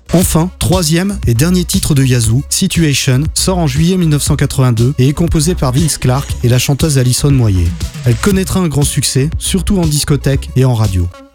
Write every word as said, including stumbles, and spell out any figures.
Enfin, troisième et dernier titre de Yazoo, Situation, sort en juillet mille neuf cent quatre-vingt-deux et est composé par Vince Clarke et la chanteuse Alison Moyet. Elle connaîtra un grand succès, surtout en discothèque et en radio.